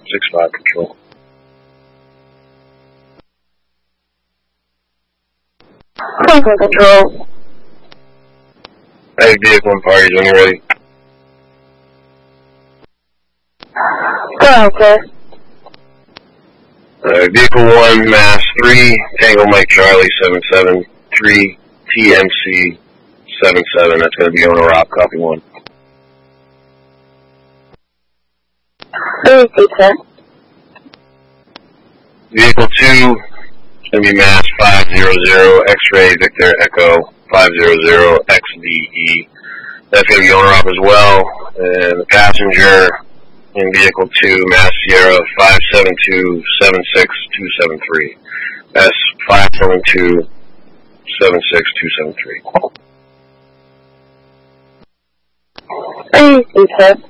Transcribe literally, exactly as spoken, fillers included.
six five control. Franklin Control. Hey, vehicle and parties when you're ready. Go ahead, sir. Uh, vehicle one, Mass three, Tango Mike Charlie seven seven three, T M C seven seven. That's going to be owner Rob, copy one. Repeat, sir. Vehicle two, it's going to be Mass five zero zero, X-Ray Victor Echo five zero zero X D E. That's going to be owner Rob as well. And the passenger in vehicle two, Mass Sierra five seven two seven six two seven three. That's five seven two seven six two seven three. Repeat, sir.